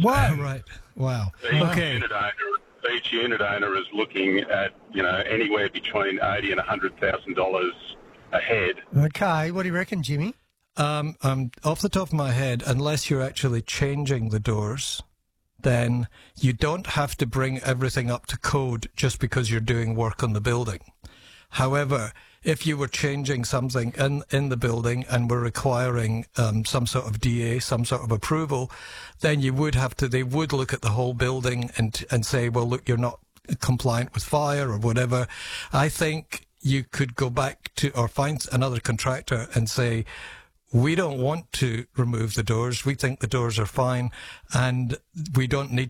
Wow. Right. Wow. Okay. Each unit owner is looking at, anywhere between $80,000 and $100,000 a head. Okay. What do you reckon, Jimmy? Off the top of my head, unless you're actually changing the doors, then you don't have to bring everything up to code just because you're doing work on the building. However, if you were changing something in the building and were requiring some sort of DA, some sort of approval, then they would look at the whole building and say, well, look, you're not compliant with fire or whatever. I think you could go back to or find another contractor and say, we don't want to remove the doors. We think the doors are fine, and we don't need